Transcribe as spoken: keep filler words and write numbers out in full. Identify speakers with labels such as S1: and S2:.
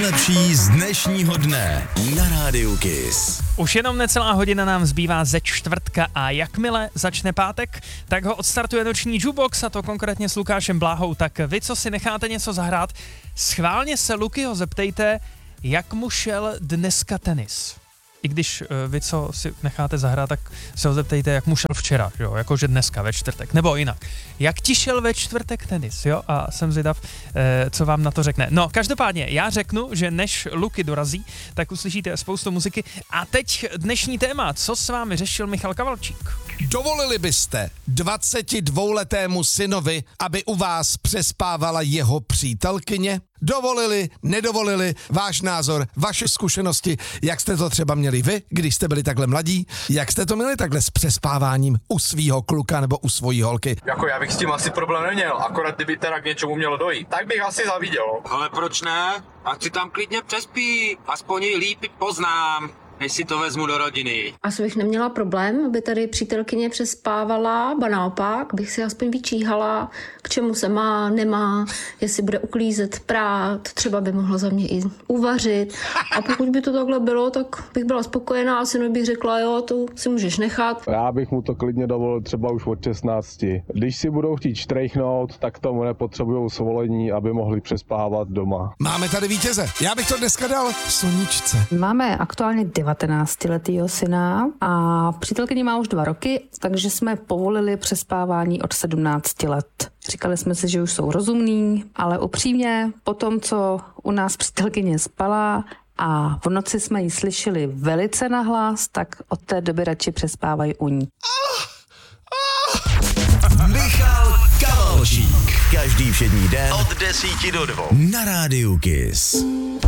S1: nejlepší z dnešního dne na Rádiu Kiss.
S2: Už jenom necelá hodina nám zbývá ze čtvrtka a jakmile začne pátek, tak ho odstartuje noční jukebox, a to konkrétně s Lukášem Bláhou. Tak vy, co si necháte něco zahrát, schválně se Lukyho zeptejte, jak mu šel dneska tenis. I když uh, vy, co si necháte zahrát, tak se ho zeptejte, jak mu šel včera, jo, jakože dneska ve čtvrtek, nebo jinak. Jak ti šel ve čtvrtek tenis, jo, a jsem zvědav, eh, co vám na to řekne. No, každopádně, já řeknu, že než Luky dorazí, tak uslyšíte spoustu muziky. A teď dnešní téma, co s vámi řešil Michal Kavalčík.
S3: Dovolili byste dvacetidvouletému synovi, aby u vás přespávala jeho přítelkyně? Dovolili, nedovolili, váš názor, vaše zkušenosti, jak jste to třeba měli vy, když jste byli takhle mladí, jak jste to měli takhle s přespáváním u svýho kluka nebo u svojí holky?
S4: Jako já bych s tím asi problém neměl, akorát kdyby teda k něčemu mělo dojít, tak bych asi zaviděl.
S5: Ale proč ne? Ať si tam klidně přespí, aspoň ji líp poznám, než si to vezmu do rodiny.
S6: Asi bych neměla problém, aby tady přítelkyně přespávala, ba naopak bych si aspoň vyčíhala, k čemu se má, nemá, jestli bude uklízet, prát, třeba by mohla za mě i uvařit. A pokud by to takhle bylo, tak bych byla spokojená a synu bych řekla, jo, to si můžeš nechat.
S7: Já bych mu to klidně dovolil třeba už od šestnácti. Když si budou chtít štrejchnout, tak tomu nepotřebujou svolení, aby mohli přespávat doma.
S3: Máme tady vítěze. Já bych to dneska dal Soničce.
S8: Máme aktuálně devatenáctiletýho syna a přítelkyně má už dva roky, takže jsme povolili přespávání od sedmnácti let. Říkali jsme si, že už jsou rozumní, ale upřímně po tom, co u nás přítelkyně spala a v noci jsme ji slyšeli velice nahlas, tak od té doby radši přespávají u ní.
S1: Michal Kavalčík. Každý všední den od desíti do dvou na Rádiu Kiss.